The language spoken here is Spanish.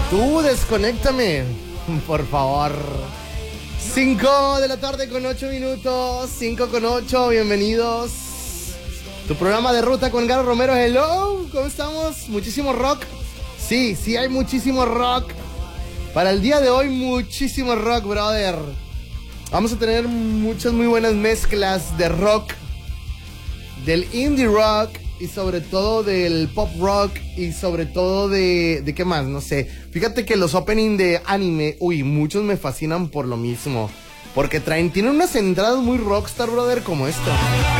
Tú desconéctame, por favor. 5 de la tarde con 8 minutos. 5 con 8, bienvenidos. Tu programa de ruta con Garo Romero. Hello, ¿cómo estamos? Muchísimo rock. Sí, hay muchísimo rock. Para el día de hoy, muchísimo rock, brother. Vamos a tener muchas muy buenas mezclas de rock, del indie rock y sobre todo del pop rock y sobre todo de ¿qué más? No sé. Fíjate que los opening de anime, muchos me fascinan por lo mismo. Porque tienen unas entradas muy rockstar, brother, como esto.